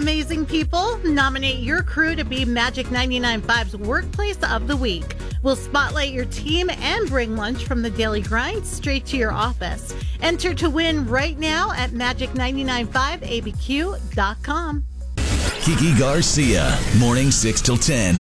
amazing people. Nominate your crew to be Magic 99.5's Workplace of the Week. We'll spotlight your team and bring lunch from the Daily Grind straight to your office. Enter to win right now at magic995abq.com. Kiki Garcia, morning 6 till 10.